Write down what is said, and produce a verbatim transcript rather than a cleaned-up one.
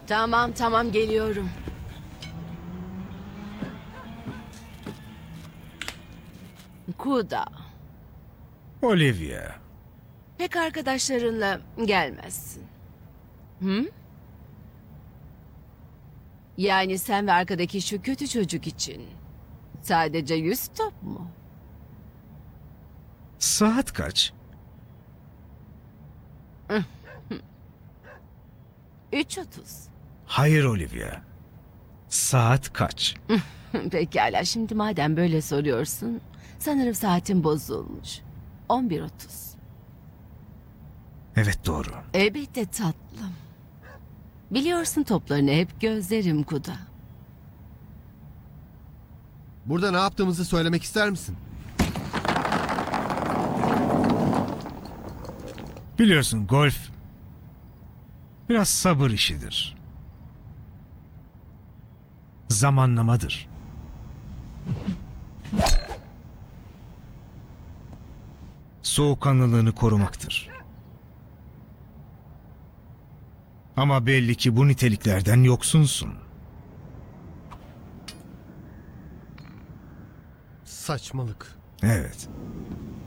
Tamam tamam geliyorum. Kuda. Olivia. Pek arkadaşlarınla gelmezsin. Hı? Yani sen ve arkadaki şu kötü çocuk için sadece yüz top mu? Saat kaç? Üç otuz. Hayır Olivia. Saat kaç? Pekala, şimdi madem böyle soruyorsun, sanırım saatin bozulmuş. On bir otuz. Evet doğru. Elbette tatlım. Biliyorsun toplarını hep gözlerim Kuda. Burada ne yaptığımızı söylemek ister misin? Biliyorsun golf biraz sabır işidir. Zamanlamadır. Soğukkanlılığını korumaktır. Ama belli ki bu niteliklerden yoksunsun. Saçmalık. Evet.